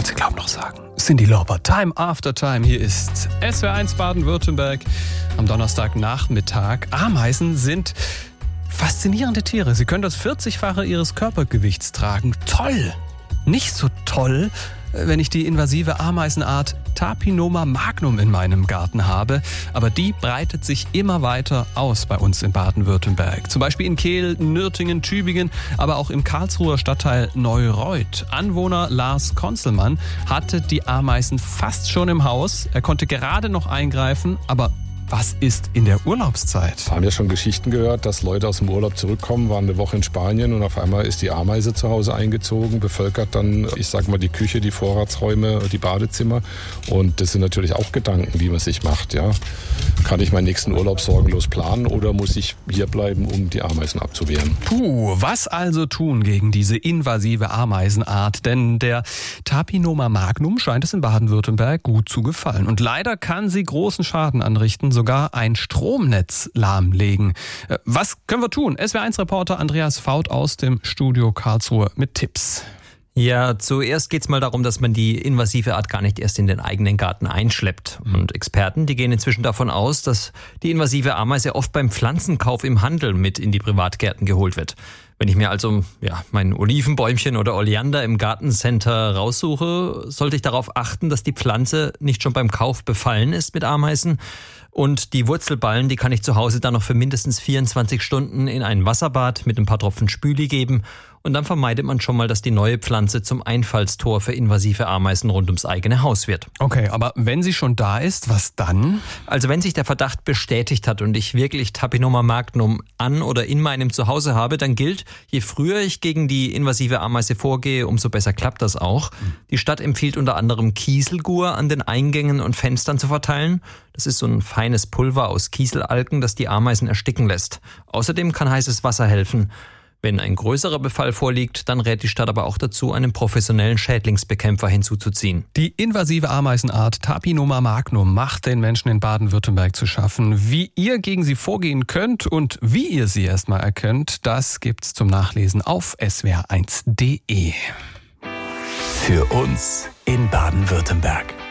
sie glauben noch sagen. Cyndi Lauper, Time After Time. Hier ist SWR1 Baden-Württemberg am Donnerstagnachmittag. Ameisen sind faszinierende Tiere. Sie können das 40-fache ihres Körpergewichts tragen. Toll! Nicht so toll, wenn ich die invasive Ameisenart Tapinoma magnum in meinem Garten habe. Aber die breitet sich immer weiter aus bei uns in Baden-Württemberg. Zum Beispiel in Kehl, Nürtingen, Tübingen, aber auch im Karlsruher Stadtteil Neureuth. Anwohner Lars Konzelmann hatte die Ameisen fast schon im Haus. Er konnte gerade noch eingreifen, aber was ist in der Urlaubszeit? Wir haben ja schon Geschichten gehört, dass Leute aus dem Urlaub zurückkommen, waren eine Woche in Spanien und auf einmal ist die Ameise zu Hause eingezogen, bevölkert dann, ich sag mal, die Küche, die Vorratsräume, die Badezimmer. Und das sind natürlich auch Gedanken, die man sich macht. Ja. Kann ich meinen nächsten Urlaub sorgenlos planen oder muss ich hier bleiben, um die Ameisen abzuwehren? Was also tun gegen diese invasive Ameisenart? Denn der Tapinoma magnum scheint es in Baden-Württemberg gut zu gefallen. Und leider kann sie großen Schaden anrichten, sogar ein Stromnetz lahmlegen. Was können wir tun? SWR1-Reporter Andreas Faut aus dem Studio Karlsruhe mit Tipps. Ja, zuerst geht's mal darum, dass man die invasive Art gar nicht erst in den eigenen Garten einschleppt. Und Experten, die gehen inzwischen davon aus, dass die invasive Ameise oft beim Pflanzenkauf im Handel mit in die Privatgärten geholt wird. Wenn ich mir also mein Olivenbäumchen oder Oleander im Gartencenter raussuche, sollte ich darauf achten, dass die Pflanze nicht schon beim Kauf befallen ist mit Ameisen. Und die Wurzelballen, die kann ich zu Hause dann noch für mindestens 24 Stunden in ein Wasserbad mit ein paar Tropfen Spüli geben. Und dann vermeidet man schon mal, dass die neue Pflanze zum Einfallstor für invasive Ameisen rund ums eigene Haus wird. Okay, aber wenn sie schon da ist, was dann? Also wenn sich der Verdacht bestätigt hat und ich wirklich Tapinoma magnum an oder in meinem Zuhause habe, dann gilt, je früher ich gegen die invasive Ameise vorgehe, umso besser klappt das auch. Die Stadt empfiehlt unter anderem Kieselgur an den Eingängen und Fenstern zu verteilen. Das ist so ein feines Pulver aus Kieselalgen, das die Ameisen ersticken lässt. Außerdem kann heißes Wasser helfen. Wenn ein größerer Befall vorliegt, dann rät die Stadt aber auch dazu, einen professionellen Schädlingsbekämpfer hinzuzuziehen. Die invasive Ameisenart Tapinoma magnum macht den Menschen in Baden-Württemberg zu schaffen. Wie ihr gegen sie vorgehen könnt und wie ihr sie erstmal erkennt, das gibt's zum Nachlesen auf swr1.de. Für uns in Baden-Württemberg.